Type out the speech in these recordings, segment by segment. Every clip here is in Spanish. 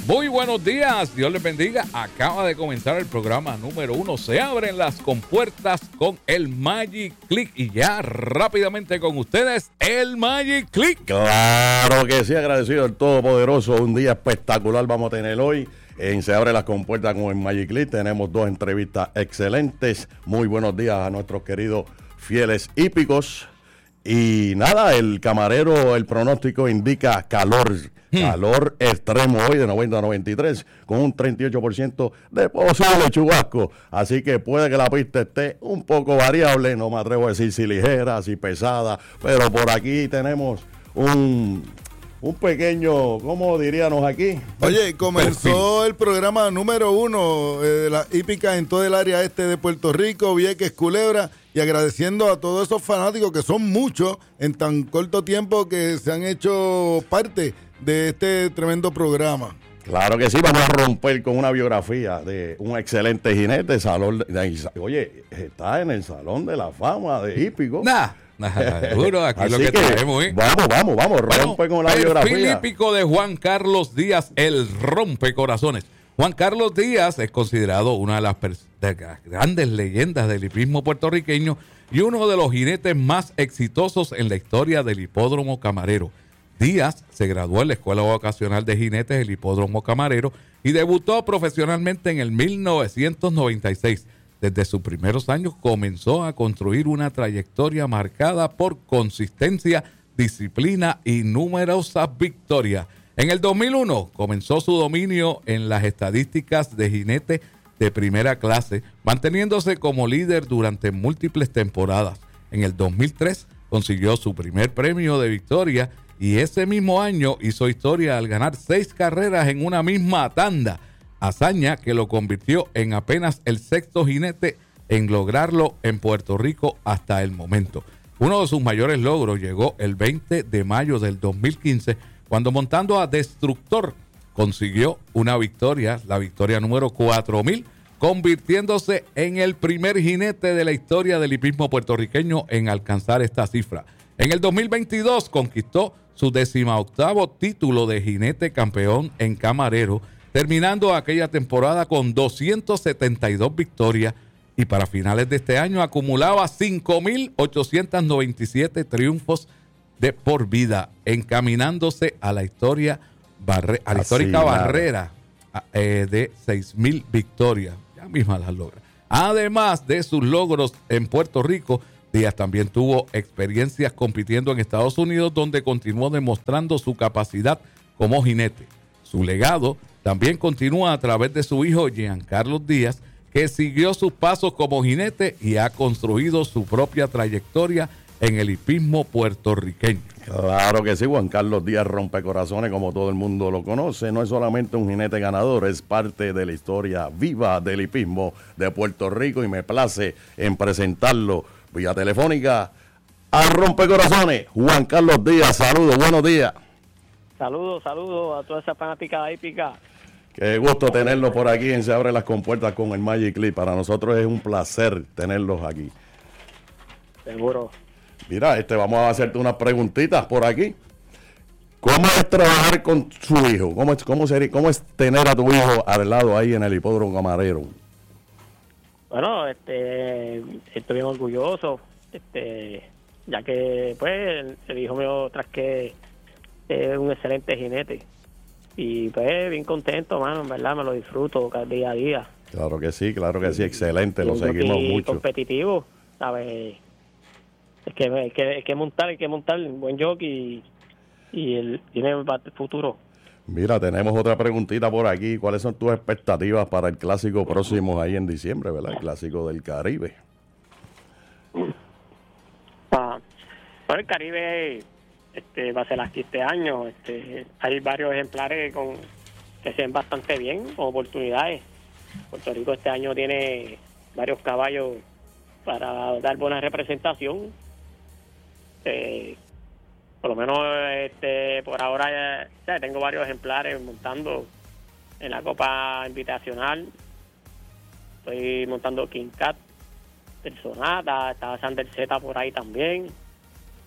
Muy buenos días, Dios les bendiga. Acaba de comenzar el programa número 1. Se abren las compuertas con el Magic Click. Y ya rápidamente con ustedes, el Magic Click. Claro que sí, agradecido al Todopoderoso. Un día espectacular vamos a tener hoy. Se abre las compuertas con el Magic Click. Tenemos dos entrevistas excelentes. Muy buenos días a nuestros queridos fieles hípicos. Y nada, el camarero, el pronóstico indica calor extremo hoy de 90 a 93 con un 38% de posible chubasco. Así que puede que la pista esté un poco variable, no me atrevo a decir si ligera, si pesada, pero por aquí tenemos un pequeño, ¿cómo diríamos aquí? Oye, comenzó el programa número 1 de la hípica en todo el área este de Puerto Rico, Vieques, Culebra, y agradeciendo a todos esos fanáticos que son muchos en tan corto tiempo que se han hecho parte de este tremendo programa. Claro que sí, vamos a romper con una biografía de un excelente jinete, oye, está en el Salón de la Fama de hípico. Seguro, aquí lo que traemos, Vamos, rompe con la biografía. El hípico de Juan Carlos Díaz, el rompecorazones. Juan Carlos Díaz es considerado una de las grandes leyendas del hipismo puertorriqueño y uno de los jinetes más exitosos en la historia del hipódromo camarero. Díaz se graduó en la Escuela Vocacional de Jinetes del Hipódromo Camarero y debutó profesionalmente en el 1996. Desde sus primeros años comenzó a construir una trayectoria marcada por consistencia, disciplina y numerosas victorias. En el 2001 comenzó su dominio en las estadísticas de jinete de primera clase, manteniéndose como líder durante múltiples temporadas. En el 2003 consiguió su primer premio de victoria y ese mismo año hizo historia al ganar 6 carreras en una misma tanda, hazaña que lo convirtió en apenas el sexto jinete en lograrlo en Puerto Rico hasta el momento. Uno de sus mayores logros llegó el 20 de mayo del 2015, cuando montando a Destructor consiguió una victoria, la victoria número 4000, convirtiéndose en el primer jinete de la historia del hipismo puertorriqueño en alcanzar esta cifra. En el 2022 conquistó su 18º título de jinete campeón en camarero, terminando aquella temporada con 272 victorias y para finales de este año acumulaba 5.897 triunfos de por vida, encaminándose a la histórica barrera de 6.000 victorias. Ya misma las logra. Además de sus logros en Puerto Rico, Díaz también tuvo experiencias compitiendo en Estados Unidos, donde continuó demostrando su capacidad como jinete. Su legado también continúa a través de su hijo Giancarlo Díaz, que siguió sus pasos como jinete y ha construido su propia trayectoria en el hipismo puertorriqueño. Claro que sí, Juan Carlos Díaz Rompecorazones, como todo el mundo lo conoce, no es solamente un jinete ganador, es parte de la historia viva del hipismo de Puerto Rico y me place en presentarlo vía telefónica a Rompecorazones, Juan Carlos Díaz. Saludos, buenos días. Saludos a toda esa fanática hípica. Qué gusto tenerlos por aquí en Se Abre las Compuertas con el Magic Click. Para nosotros es un placer tenerlos aquí. Seguro. Mira, vamos a hacerte unas preguntitas por aquí. ¿Cómo es trabajar con su hijo? ¿Cómo es tener a tu hijo al lado ahí en el hipódromo camarero? Bueno, estoy bien orgulloso, ya que pues el hijo mío tras que es un excelente jinete y pues bien contento, mano, en verdad me lo disfruto día a día. Claro que sí, excelente, lo seguimos mucho. Competitivo, ¿sabes? Es que hay que montar un buen jockey y él tiene futuro. Mira, tenemos otra preguntita por aquí. ¿Cuáles son tus expectativas para el clásico próximo ahí en diciembre, verdad? El clásico del Caribe. Bueno, el Caribe va a ser aquí este año. Hay varios ejemplares que se ven bastante bien, con oportunidades. Puerto Rico este año tiene varios caballos para dar buena representación. Por lo menos por ahora ya tengo varios ejemplares montando en la Copa Invitacional. Estoy montando King Cat, Personata, estaba Sander Z por ahí también.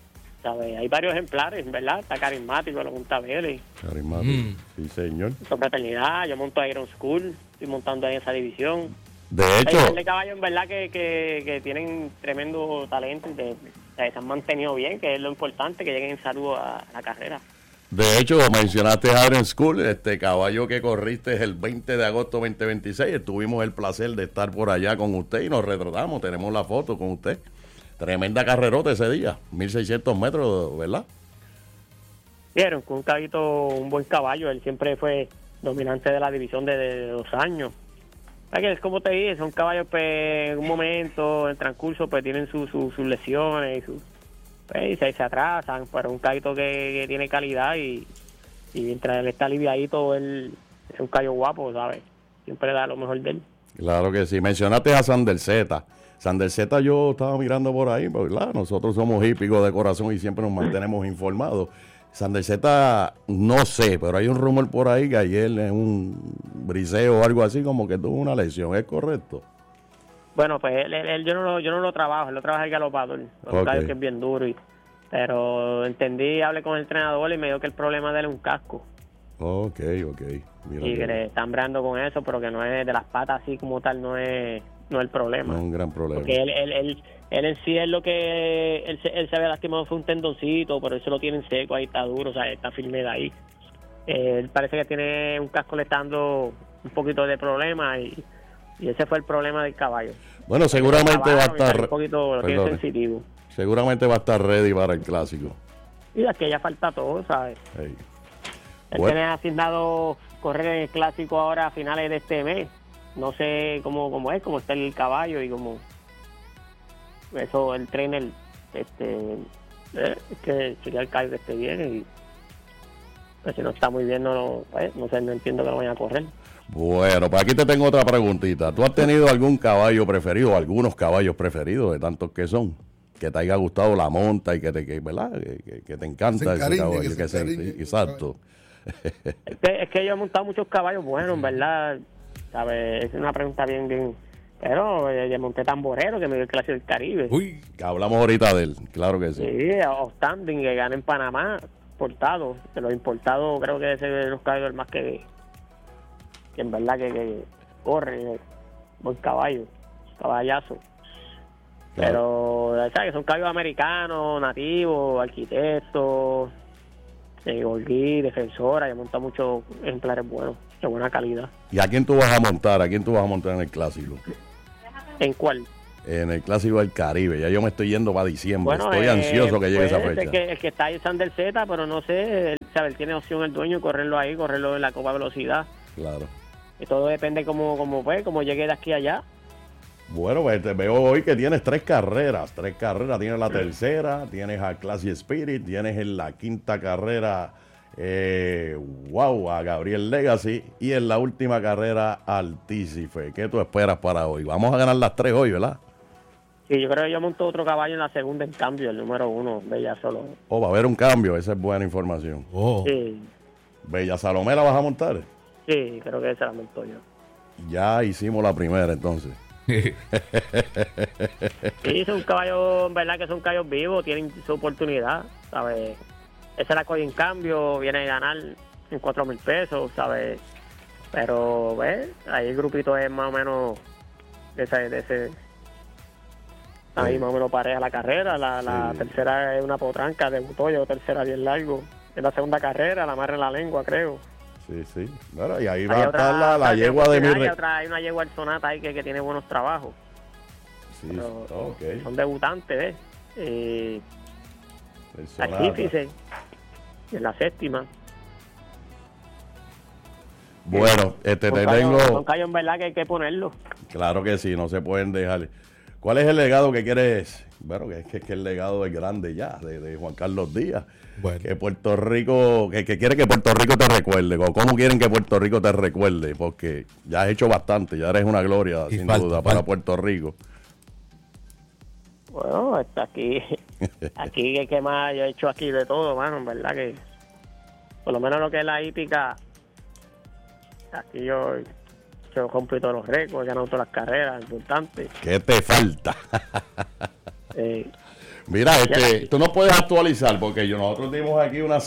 ¿sabes? Hay varios ejemplares, ¿verdad? Está Carismático, lo monta Vélez. Carismático, sí, señor. Fraternidad, yo monto Iron School, estoy montando ahí en esa división. De Hay hecho, un par de caballos, en verdad, que tienen tremendo talento y se han mantenido bien, que es lo importante, que lleguen en salud a la carrera. mencionaste Iron School, este caballo que corriste el 20 de agosto 2026. Tuvimos el placer de estar por allá con usted y nos retratamos. Tenemos la foto con usted. Tremenda carrerota ese día, 1600 metros, ¿verdad? Vieron, con un caballito, un buen caballo, él siempre fue dominante de la división de 2 años. Es como te dije, son caballos pues, en un momento, en el transcurso, pues tienen sus lesiones y se atrasan, pero un caballito que tiene calidad y mientras él está aliviadito, él es un caballo guapo, ¿sabes? Siempre da lo mejor de él. Claro que sí. Mencionaste a Sander Z. Sander Z yo estaba mirando por ahí, porque claro, nosotros somos hípicos de corazón y siempre nos mantenemos informados. Sander Z, no sé, pero hay un rumor por ahí que ayer en un briseo o algo así como que tuvo una lesión, ¿es correcto? Bueno, pues él yo no lo trabajo, él lo trabaja el galopador, un caballo que es bien duro, pero hablé con el entrenador y me dijo que el problema de él es un casco. Ok. Mira y que le están brando con eso, pero que no es de las patas así como tal, no es el problema. No es un gran problema. Porque él en sí es lo que él se había lastimado, fue un tendoncito, pero eso lo tiene en seco, ahí está duro, o sea, está firme de ahí. Él parece que tiene un casco, le está dando un poquito de problema y ese fue el problema del caballo. Bueno, seguramente va a estar un poquito, lo tiene sensitivo. Seguramente va a estar ready para el clásico. Y es que ya falta todo, ¿sabes? Hey. Él tiene asignado correr en el clásico ahora a finales de este mes. No sé cómo está el caballo y cómo eso el trainer que sería el caballo que esté bien y pues, si no está muy bien no sé, no entiendo que lo vayan a correr. Bueno, pues aquí te tengo otra preguntita. ¿Tú has tenido algún caballo preferido, algunos caballos preferidos de tantos que son? Que te haya gustado la monta y ¿verdad? Que te encanta ese caballo. Sí, exacto. Es que yo he montado muchos caballos buenos, en verdad. ¿Sabes? Es una pregunta bien. Pero yo monté tamborero, que me dio el Clásico del Caribe. Uy, que hablamos ahorita de él, claro que sí. Sí, outstanding, que gana en Panamá, importado. De los importados, creo que ese es de los caballos más que en verdad que corre, buen caballo, caballazo. Claro. Pero, ¿sabes? Son caballos americanos, nativos, arquitectos, Golgi, defensora, y monta muchos ejemplares buenos, de buena calidad. ¿Y a quién tú vas a montar? ¿A quién tú vas a montar en el clásico? ¿En cuál? En el clásico del Caribe. Ya yo me estoy yendo para diciembre. Bueno, estoy ansioso que llegue esa fecha. El que está ahí es Sander Z, pero no sé, ¿sabes? Él tiene opción el dueño correrlo en la Copa Velocidad. Claro. Y todo depende cómo llegue de aquí a allá. Bueno, pues te veo hoy que tienes 3 carreras. Tienes la tercera, tienes a Classy Spirit, tienes en la quinta carrera a Gabriel Legacy y en la última carrera Altícife. ¿Qué tú esperas para hoy? Vamos a ganar las 3 hoy, ¿verdad? Sí, yo creo que yo monto otro caballo en la segunda en cambio, el número 1, Bella Salomé. Oh, va a haber un cambio, esa es buena información. Oh. Sí. Bella Salomé, ¿la vas a montar? Sí, creo que esa la monto yo. Ya hicimos la primera entonces. Sí, es un caballo, en verdad que son caballos vivos, tienen su oportunidad, ¿sabes? Esa la coge en cambio, viene a ganar en 4,000 pesos, ¿sabes? Pero, ¿ves? Ahí el grupito es más o menos de ese ahí Sí. más o menos pareja la carrera. La Sí. tercera es una potranca, debutó yo, tercera bien largo. Es la segunda carrera, la amarra en la lengua, creo. Sí. Bueno, y ahí va Hay a estar la yegua de mi Hay una yegua del Sonata ahí que tiene buenos trabajos. Sí, Pero ok. son debutantes, ¿ves? El Sonata. Artífice, y en la séptima. Bueno, te Son tengo. callos en verdad que hay que ponerlo. Claro que sí, no se pueden dejar. ¿Cuál es el legado que quieres? Bueno, que es que el legado es grande ya, de Juan Carlos Díaz. Bueno. Que Puerto Rico, que quiere que Puerto Rico te recuerde. ¿Cómo quieren que Puerto Rico te recuerde? Porque ya has hecho bastante, ya eres una gloria, Y sin falta, duda, falta. para Puerto Rico. Bueno, aquí que más yo he hecho aquí de todo, mano, en verdad que por lo menos lo que es la hípica, aquí yo compro todos los récords, he ganado todas las carreras importantes. ¿Qué te falta? Mira, tú no puedes actualizar porque nosotros dimos aquí unas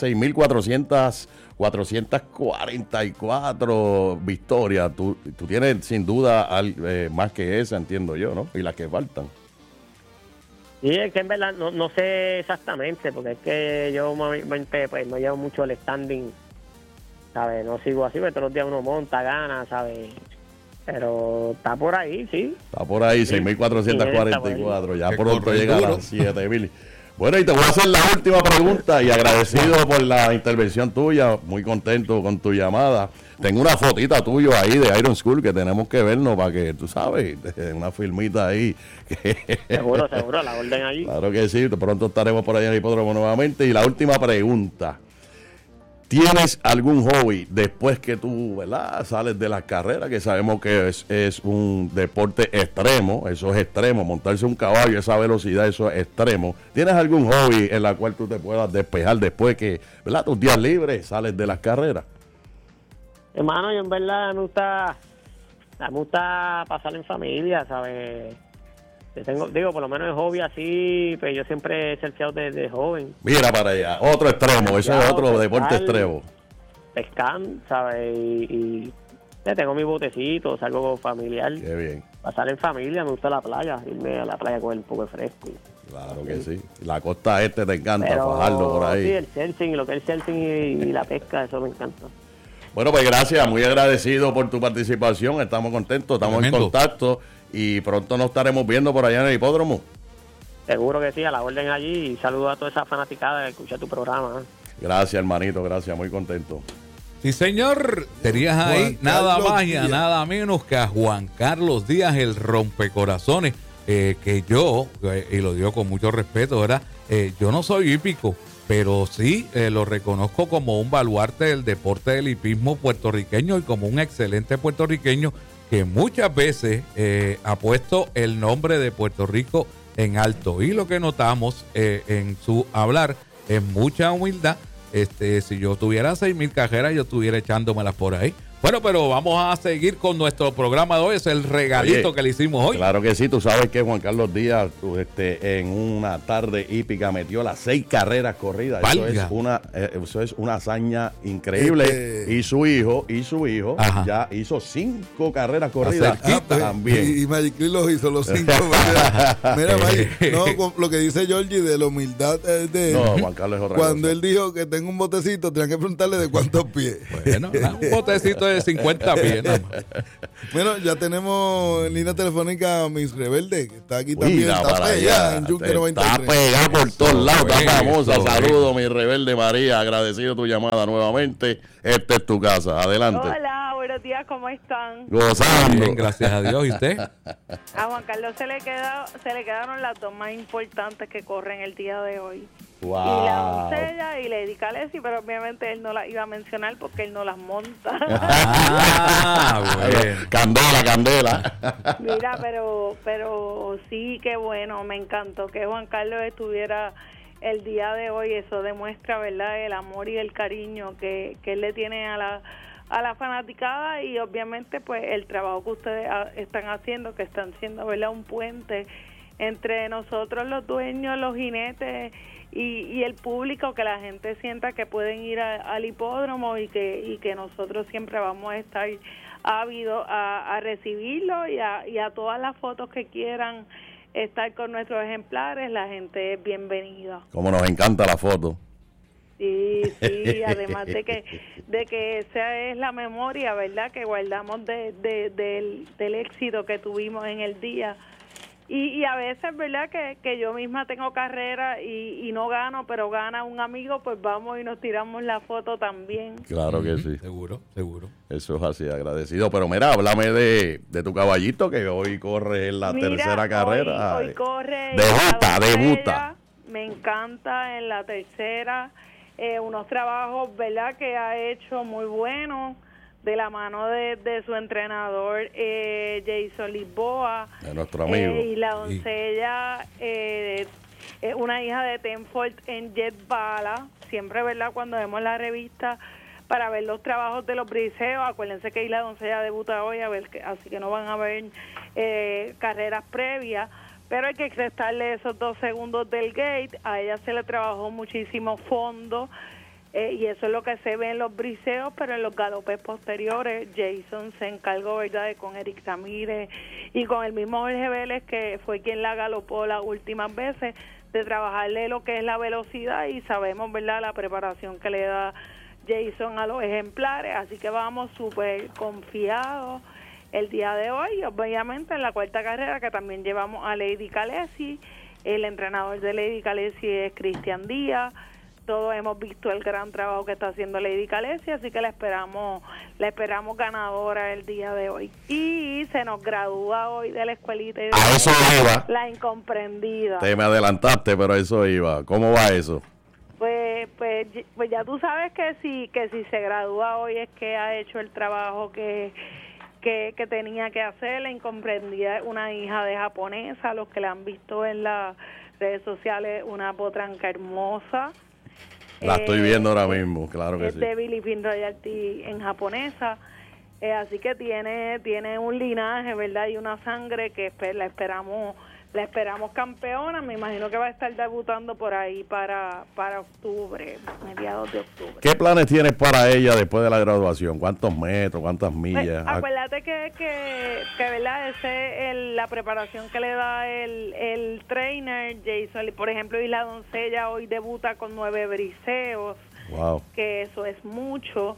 6,444 victorias. Tú tienes sin duda más que esa, entiendo yo, ¿no? Y las que faltan. Sí, es que en verdad no sé exactamente, porque es que yo pues, no llevo mucho el standing, ¿sabes? No sigo así, porque todos los días uno monta, gana, ¿sabes? Pero está por ahí, sí. Está por ahí, sí, 6,444. Ya Qué pronto llega a duro. las 7,000. Bueno, y te voy a hacer la última pregunta y agradecido por la intervención tuya, muy contento con tu llamada. Tengo una fotita tuya ahí de Iron School que tenemos que vernos para que, tú sabes, una filmita ahí. Seguro, la orden allí. Claro que sí, pronto estaremos por allá en el hipódromo nuevamente. Y la última pregunta. ¿Tienes algún hobby después que tú, ¿verdad?, sales de las carreras, que sabemos que es un deporte extremo, eso es extremo, montarse un caballo, esa velocidad, eso es extremo? ¿Tienes algún hobby en la cual tú te puedas despejar después que, ¿verdad?, tus días libres sales de las carreras? Hermano, yo en verdad me gusta pasar en familia, ¿sabes? Digo, por lo menos el hobby así, pues yo siempre he surfeado desde joven. Mira para allá, otro extremo, eso es otro deporte extremo. Pescar, ¿sabes? Y tengo mi botecito, salgo familiar. Qué bien. Pasar en familia, me gusta la playa, irme a la playa con un poco de fresco. Claro que sí. La costa este te encanta, Pero, Fajardo por ahí. Sí, el surfing, lo que es el surfing y la pesca, eso me encanta. Bueno, pues gracias, muy agradecido por tu participación, estamos contentos, estamos Tremendo. en contacto y pronto nos estaremos viendo por allá en el hipódromo. Seguro que sí, a la orden allí, y saludo a toda esa fanaticada que escucha tu programa. Gracias, hermanito, gracias, muy contento. Sí, señor. Tenías ahí Juan nada Carlos más y Díaz. nada menos que a Juan Carlos Díaz, el rompecorazones, que yo, y lo digo con mucho respeto, ¿verdad? Yo no soy hípico, pero sí lo reconozco como un baluarte del deporte del hipismo puertorriqueño y como un excelente puertorriqueño que muchas veces ha puesto el nombre de Puerto Rico en alto. Y lo que notamos en su hablar es mucha humildad. Si yo tuviera 6,000 cajeras, yo estuviera echándomelas por ahí. Bueno, pero vamos a seguir con nuestro programa de hoy. Es el regalito Oye, que le hicimos hoy. Claro que sí, tú sabes que Juan Carlos Díaz en una tarde hípica metió las 6 carreras corridas. Eso es una hazaña increíble. Y su hijo Ajá. ya hizo 5 carreras corridas cerquita. también. Y Magic Lee los hizo los 5. Mira, Magic, no, con lo que dice Georgie de la humildad de él. No, Juan Carlos es otra Cuando cosa. él dijo que tengo un botecito, tenían que preguntarle de cuántos pies. Bueno, un botecito de 50 pies. Nada más. Bueno, ya tenemos en línea telefónica a Miss Rebelde, que está aquí Mira también. Está para pegada allá, en Junker está 93. pegada por todos lados, está Eso famosa. es. Saludos, mi rebelde María, agradecido tu llamada nuevamente. Esta es tu casa, adelante. Hola, buenos días, ¿cómo están? Gozando. Bien, gracias a Dios. ¿Y usted? A Juan Carlos se le quedaron las dos más importantes que corren el día de hoy. Wow. Y la doncella y Lady Calesi, pero obviamente él no las iba a mencionar porque él no las monta. Bueno. Candela. Mira, pero sí, qué bueno, me encantó que Juan Carlos estuviera el día de hoy. Eso demuestra, ¿verdad?, el amor y el cariño que él le tiene a la fanaticada y obviamente pues el trabajo que ustedes están haciendo, que están siendo, ¿verdad?, un puente entre nosotros los dueños, los jinetes y el público, que la gente sienta que pueden ir al hipódromo y que nosotros siempre vamos a estar ávidos a recibirlo y a todas las fotos que quieran estar con nuestros ejemplares. La gente es bienvenida. Como nos encanta la foto. Sí, además de que esa es la memoria, ¿verdad?, que guardamos del éxito que tuvimos en el día. Y a veces, ¿verdad?, que yo misma tengo carrera y no gano, pero gana un amigo, pues vamos y nos tiramos la foto también. Claro que sí. Seguro. Eso es así, agradecido. Pero mira, háblame de tu caballito que hoy corre en la tercera carrera. Hoy corre. Debuta. Me encanta en la tercera. Unos trabajos, ¿verdad?, que ha hecho muy buenos, de la mano de su entrenador Jason Lisboa, De nuestro amigo. y la doncella, una hija de Tenford en Jet Bala. Siempre, ¿verdad?, cuando vemos la revista para ver los trabajos de los briseos, acuérdense que la doncella debuta hoy, así que no van a ver carreras previas, pero hay que restarle esos 2 segundos del gate. A ella se le trabajó muchísimo fondo, y eso es lo que se ve en los briseos, pero en los galopes posteriores Jason se encargó, ¿verdad?, de con Eric Ramírez y con el mismo Jorge Vélez, que fue quien la galopó las últimas veces, de trabajarle lo que es la velocidad, y sabemos, ¿verdad?, la preparación que le da Jason a los ejemplares, así que vamos súper confiados el día de hoy. Obviamente en la cuarta carrera, que también llevamos a Lady Calesi, el entrenador de Lady Calesi es Cristian Díaz. Todos hemos visto el gran trabajo que está haciendo Lady Calesi, así que la esperamos ganadora el día de hoy. Y se nos gradúa hoy de la escuelita. A eso iba. La incomprendida. Te me adelantaste, pero a eso iba. ¿Cómo va eso? Pues ya tú sabes que si se gradúa hoy es que ha hecho el trabajo que tenía que hacer. La incomprendida es una hija de japonesa, los que la han visto en las redes sociales, una potranca hermosa. La estoy viendo ahora mismo, claro que sí. Es de Billie Pin Royalty en japonesa, así que tiene un linaje, ¿verdad? Y una sangre que la esperamos campeona. Me imagino que va a estar debutando por ahí para octubre, mediados de octubre. ¿Qué planes tienes para ella después de la graduación? ¿Cuántos metros, cuántas millas? Acuérdate que ¿verdad? Esa es la preparación que le da el trainer Jason. Por ejemplo, y la doncella hoy debuta con 9 briseos. Wow. Que eso es mucho.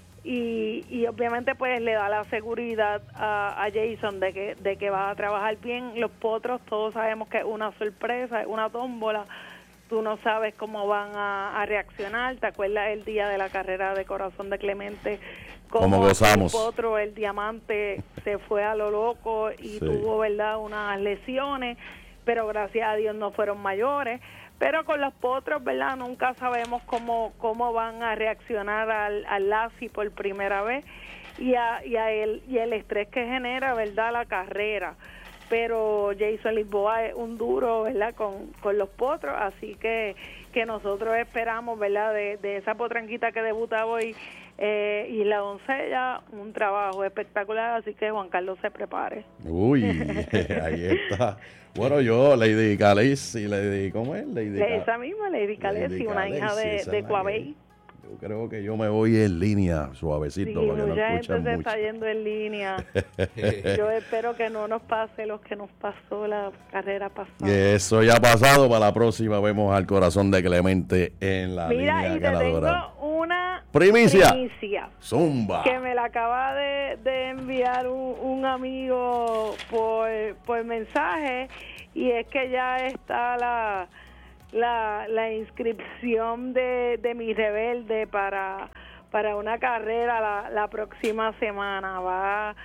Y obviamente pues le da la seguridad a Jason de que va a trabajar bien. Los potros todos sabemos que es una sorpresa, es una tómbola. Tú no sabes cómo van a reaccionar. ¿Te acuerdas el día de la carrera de Corazón de Clemente? Cómo gozamos. El potro, el diamante, se fue a lo loco y tuvo, ¿verdad?, unas lesiones, pero gracias a Dios no fueron mayores. Pero con los potros, ¿verdad?, nunca sabemos cómo van a reaccionar al Lassie por primera vez y el estrés que genera, ¿verdad?, la carrera. Pero Jason Lisboa es un duro, ¿verdad?, con los potros, así que nosotros esperamos, ¿verdad?, de esa potranquita que debuta hoy y la doncella, un trabajo espectacular, así que Juan Carlos se prepare. Uy, ahí está. Bueno, yo, Lady Calesi, ¿cómo es? Esa misma, Lady Calesi, una hija de Coabey. Yo creo que yo me voy en línea, suavecito, sí, para que no mucha escuchen gente se mucho. está yendo en línea. Yo espero que no nos pase lo que nos pasó la carrera pasada. Eso ya ha pasado. Para la próxima vemos al Corazón de Clemente en la Mira, línea y te ganadora. tengo una primicia. Zumba. Que me la acaba de enviar un amigo por mensaje, y es que ya está la inscripción de mi rebelde para una carrera la próxima semana. Va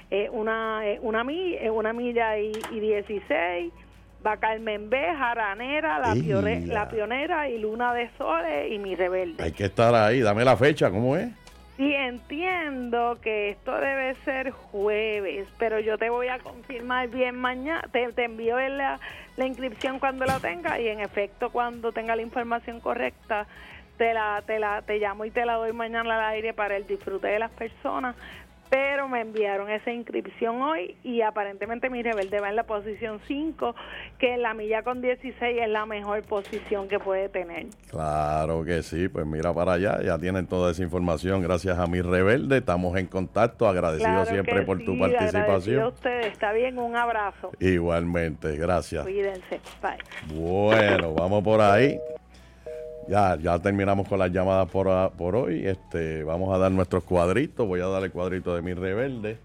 una milla y 16. Va Carmen B, Jaranera, la Pionera y Luna de Soles y mi rebelde. Hay que estar ahí. Dame la fecha, ¿cómo es? Sí, entiendo que esto debe ser jueves, pero yo te voy a confirmar bien mañana. Te envío la inscripción cuando la tenga, y en efecto cuando tenga la información correcta te llamo y te la doy mañana al aire para el disfrute de las personas. Pero me enviaron esa inscripción hoy y aparentemente mi rebelde va en la posición 5, que en la milla con 16 es la mejor posición que puede tener. Claro que sí, pues mira para allá, ya tienen toda esa información. Gracias a mi rebelde, estamos en contacto, agradecido siempre por tu participación. Agradecido a ustedes, está bien, un abrazo. Igualmente, gracias. Cuídense, bye. Bueno, vamos por ahí. Ya terminamos con las llamadas por hoy. Vamos a dar nuestros cuadritos. Voy a dar el cuadrito de mi rebelde.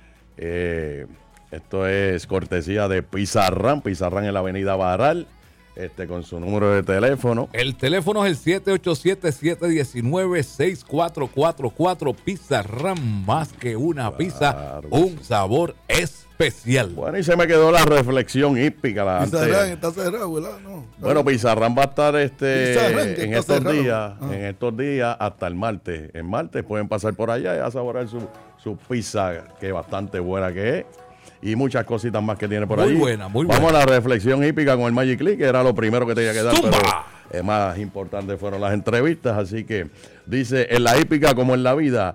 Esto es cortesía de Pizarrán en la avenida Baral, con su número de teléfono. El teléfono es el 787-719-6444. Pizarrán, más que una pizza, Claro, un sabor especial. Bueno, y se me quedó la reflexión hípica. Pizarrán está cerrado, ¿verdad? No. Bueno, Pizarrán va a estar Pizarrán, que en está estos cerrado. en estos días hasta el martes. El martes pueden pasar por allá y a saborear su pizza, que es bastante buena que es, y muchas cositas más que tiene por Muy allí. buena, muy Vamos buena. a la reflexión hípica con el Magic Click, que era lo primero que tenía que dar, ¡Zumba! pero más importante fueron las entrevistas. Así que dice, en la hípica como en la vida,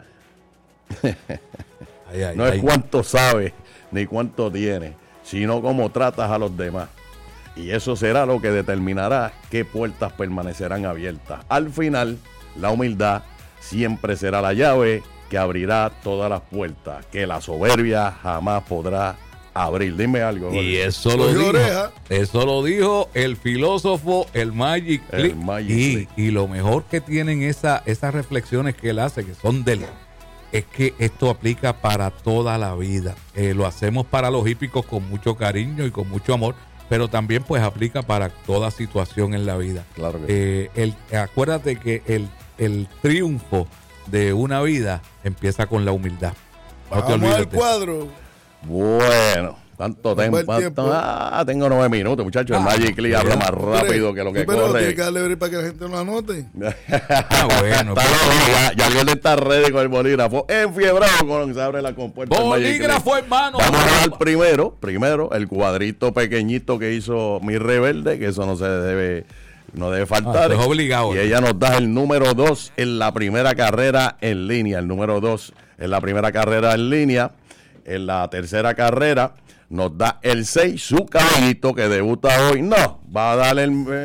no es cuánto sabes ni cuánto tienes, sino cómo tratas a los demás. Y eso será lo que determinará qué puertas permanecerán abiertas. Al final, la humildad siempre será la llave que abrirá todas las puertas, que la soberbia jamás podrá abrir. Dime algo. Y Jorge. eso lo dijo el filósofo, el Magic Click. Y lo mejor que tienen esas reflexiones que él hace, que son de él, es que esto aplica para toda la vida. Lo hacemos para los hípicos con mucho cariño y con mucho amor, pero también pues aplica para toda situación en la vida. Claro que acuérdate que el triunfo de una vida empieza con la humildad. No te olvides al cuadro. Bueno, tanto tiempo. Tengo 9 minutos, muchachos. El Magic Click habla más rápido que lo que pero corre. Tiene que darle para que la gente lo anote. Bueno. Ya el gol está ready con el bolígrafo. Enfiebrado cuando se abre la compuerta. Bolígrafo, hermano. Vamos a ver primero, el cuadrito pequeñito que hizo mi Rebelde, que eso no debe faltar. Es obligado. Y ella nos da el número 2 en la primera carrera en línea. El número 2 en la primera carrera en línea. En la tercera carrera nos da el 6, su caballito que debuta hoy. No, va a darle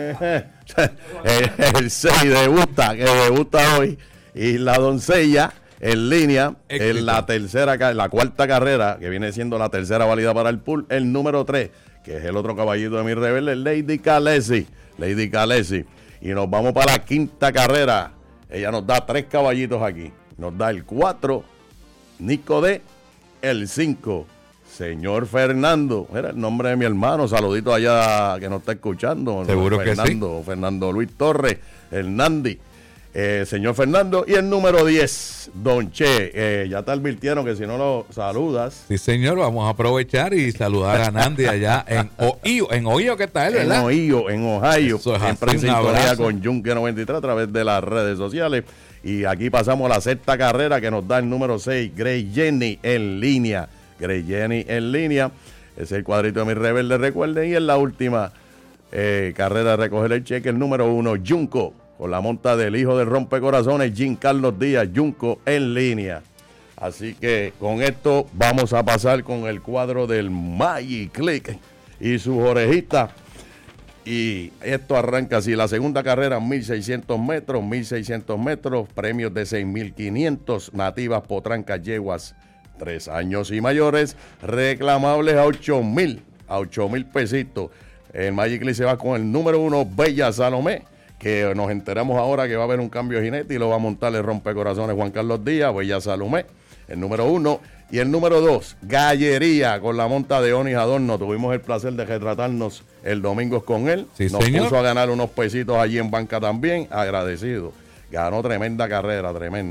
el 6 que debuta hoy. Y la doncella en línea, en la cuarta carrera, que viene siendo la tercera válida para el pool, el número 3, que es el otro caballito de mi rebelde, Lady Khaleesi. Y nos vamos para la quinta carrera. Ella nos da 3 caballitos aquí. Nos da el 4, Nico D. El 5, señor Fernando. Era el nombre de mi hermano. Saludito allá que nos está escuchando. Seguro Fernando, que sí. Fernando Luis Torres, el Nandi. Señor Fernando. Y el número 10, Don Che. Ya te advirtieron que si no lo saludas. Sí, señor. Vamos a aprovechar y saludar a Nandi allá en Ohio, que está él, ¿verdad? En Ohio. Siempre en sintonía con Junque 93 a través de las redes sociales. Y aquí pasamos a la sexta carrera que nos da el número 6, Grey Jenny en línea. Ese es el cuadrito de mi rebelde, recuerden. Y en la última carrera de recoger el cheque, el número 1, Junco, con la monta del hijo del rompecorazones, Giancarlo Díaz, Junco en línea. Así que con esto vamos a pasar con el cuadro del Magic Click y sus orejitas. Y esto arranca así, la segunda carrera 1600 metros, premios de 6.500, nativas, potrancas, yeguas, 3 años y mayores, reclamables a 8,000 pesitos. El Magic Click se va con el número 1, Bella Salomé, que nos enteramos ahora que va a haber un cambio de jinete y lo va a montar el rompecorazones Juan Carlos Díaz, Bella Salomé, el número 1. Y el número 2, Gallería, con la monta de Onis Adorno. Tuvimos el placer de retratarnos el domingo con él. Sí, nos señor. puso a ganar unos pesitos allí en banca también. Agradecido. Ganó tremenda carrera, tremenda.